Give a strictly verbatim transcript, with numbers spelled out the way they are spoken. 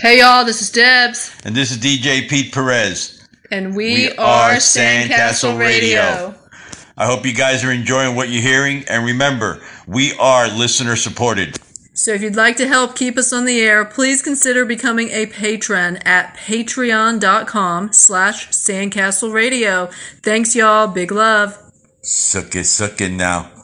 Hey y'all, this is Debs. And this is D J Pete Perez. And we, we are Sandcastle Radio. Radio. I hope you guys are enjoying what you're hearing. And remember, we are listener supported. So if you'd like to help keep us on the air, please consider becoming a patron at patreon.com slash Sandcastle Radio. Thanks y'all. Big love. Suck it, suck it now.